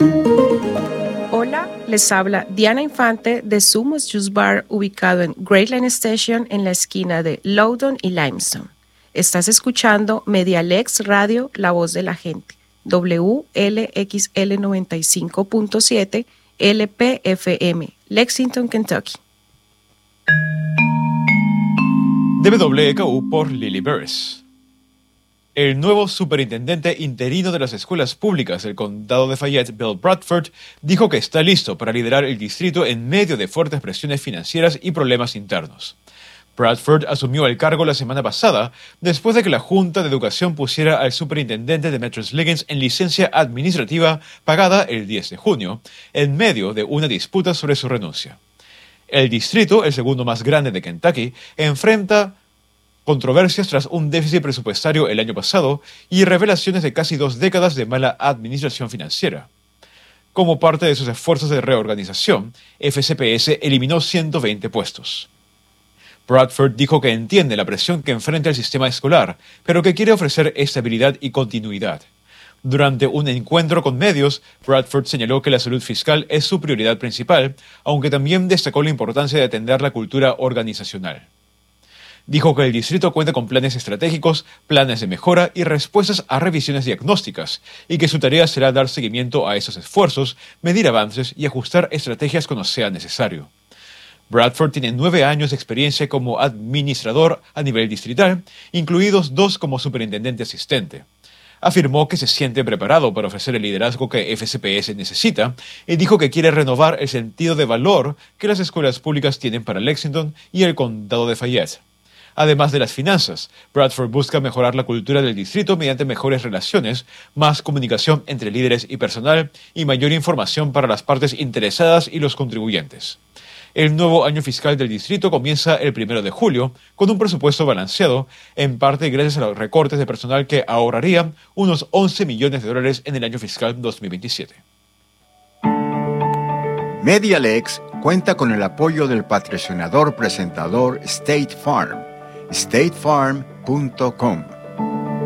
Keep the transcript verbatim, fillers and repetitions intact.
Hola, les habla Diana Infante de Sumos Juice Bar, ubicado en Great Line Station en la esquina de Loudoun y Limestone. Estás escuchando Medialex Radio, La Voz de la Gente, W L X L noventa y cinco punto siete L P F M, Lexington, Kentucky. W K U por Lily Burris. El nuevo superintendente interino de las escuelas públicas del condado de Fayette, Bill Bradford, dijo que está listo para liderar el distrito en medio de fuertes presiones financieras y problemas internos. Bradford asumió el cargo la semana pasada después de que la Junta de Educación pusiera al superintendente de Metro-Liggins en licencia administrativa pagada el diez de junio, en medio de una disputa sobre su renuncia. El distrito, el segundo más grande de Kentucky, enfrenta controversias tras un déficit presupuestario el año pasado y revelaciones de casi dos décadas de mala administración financiera. Como parte de sus esfuerzos de reorganización, F C P S eliminó ciento veinte puestos. Bradford dijo que entiende la presión que enfrenta el sistema escolar, pero que quiere ofrecer estabilidad y continuidad. Durante un encuentro con medios, Bradford señaló que la salud fiscal es su prioridad principal, aunque también destacó la importancia de atender la cultura organizacional. Dijo que el distrito cuenta con planes estratégicos, planes de mejora y respuestas a revisiones diagnósticas, y que su tarea será dar seguimiento a esos esfuerzos, medir avances y ajustar estrategias cuando sea necesario. Bradford tiene nueve años de experiencia como administrador a nivel distrital, incluidos dos como superintendente asistente. Afirmó que se siente preparado para ofrecer el liderazgo que F C P S necesita y dijo que quiere renovar el sentido de valor que las escuelas públicas tienen para Lexington y el condado de Fayette. Además de las finanzas, Bradford busca mejorar la cultura del distrito mediante mejores relaciones, más comunicación entre líderes y personal y mayor información para las partes interesadas y los contribuyentes. El nuevo año fiscal del distrito comienza el primero de julio con un presupuesto balanceado, en parte gracias a los recortes de personal que ahorrarían unos once millones de dólares en el año fiscal dos mil veintisiete. Medialex cuenta con el apoyo del patrocinador presentador State Farm. state farm punto com.